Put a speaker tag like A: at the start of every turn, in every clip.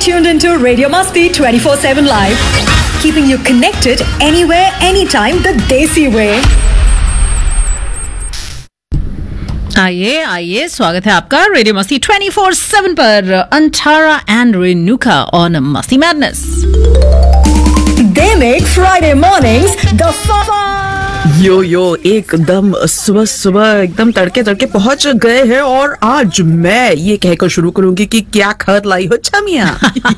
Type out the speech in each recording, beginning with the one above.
A: tuned into Radio Masti 24/7 Live, keeping you connected anywhere, anytime the Desi way.
B: आइए स्वागत है आपका radio मस्ती 24/7 पर अंटारा एंड रेनुका ऑन मस्ती madness.
A: They make Friday mornings the fun.
C: यो एकदम सुबह एकदम तड़के पहुंच गए हैं और आज मैं ये कहकर शुरू करूंगी कि क्या खबर लाई हो छमिया.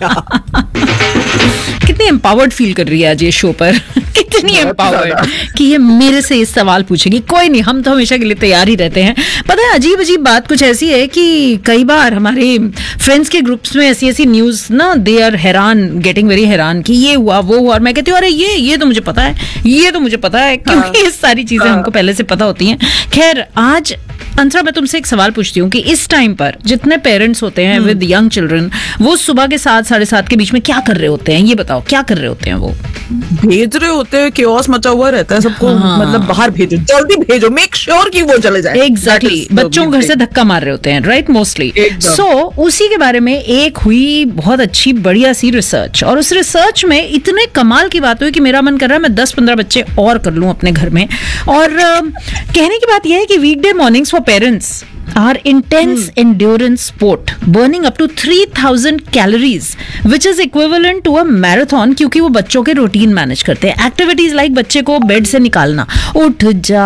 B: कितनी एम्पावर्ड फील कर रही है आज ये शो पर. इतनी एम्पावर्ड कि ये मेरे से इस सवाल पूछेगी. कोई नहीं, हम तो हमेशा के लिए तैयार ही रहते हैं. पता है अजीब बात कुछ ऐसी है कि कई बार हमारे फ्रेंड्स के ग्रुप्स में ऐसी न्यूज ना, दे आर हैरान, गेटिंग वेरी हैरान कि ये हुआ वो हुआ, और मैं कहती हूँ अरे ये तो मुझे पता है, ये तो मुझे पता है, क्योंकि ये सारी चीजें हमको पहले से पता होती हैं. खैर आज अंतरा मैं तुमसे एक सवाल पूछती हूँ कि इस टाइम पर जितने पेरेंट्स होते हैं विद यंग चिल्ड्रन, वो सुबह के 7 साढ़े 7 के बीच में क्या कर रहे होते हैं? ये बताओ, क्या कर रहे होते हैं? वो
C: भेज रहे होते हैं, केओस मचा हुआ रहता है सबको. मतलब बाहर भेजो, जल्दी भेजो, मेक श्योर कि वो चले जाए.
B: एग्जैक्टली. बच्चों को घर से धक्का मार रहे होते हैं, राइट, मोस्टली. सो उसी के बारे में एक हुई बहुत अच्छी बढ़िया सी रिसर्च, और उस रिसर्च में इतने कमाल की बात हुई कि मेरा मन कर रहा है मैं 10-15 बच्चे और कर लूं अपने घर में. और कहने की बात यह है कि वीकडे mornings for parents are intense endurance sport burning up to 3000 calories which is equivalent to a marathon, क्योंकि वो बच्चों के रूटीन मैनेज करते हैं. एक्टिविटीज लाइक बच्चे को बेड से निकालना, उठ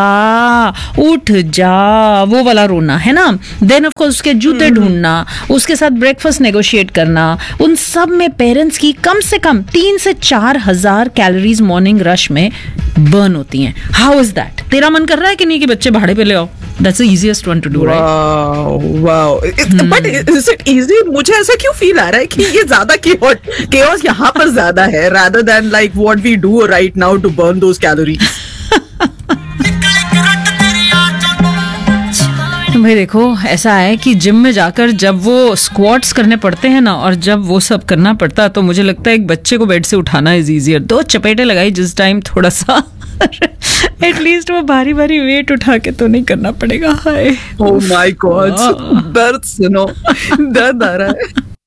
B: जा वो वाला रोना है ना, देन ऑफ कोर्स उसके जूते ढूंढना, उसके साथ ब्रेकफास्ट नेगोशिएट करना, उन सब में पेरेंट्स की कम से कम 3 से 4 हजार कैलोरीज मॉर्निंग रश में बर्न होती हैं. How is that? तेरा मन कर रहा है कि नहीं कि बच्चे भाड़े पे ले आओ? That's the easiest one to do, right?
C: Wow. But is it easy? मुझे ऐसा क्यों फील आ रहा है कि ये ज्यादा chaos यहाँ पर ज्यादा है rather than like what we do right now to burn those calories.
B: भाई देखो, ऐसा है कि जिम में जाकर जब वो स्क्वाट्स करने पड़ते हैं ना, और जब वो सब करना पड़ता है, तो मुझे लगता है एक बच्चे को बेड से उठाना इज इजियर. 2 चपेटे लगाई जिस टाइम थोड़ा सा एटलीस्ट वो भारी वेट उठा के तो नहीं करना पड़ेगा. हाय,
C: oh my God, दर्द सुनो, दर्द आ रहा है.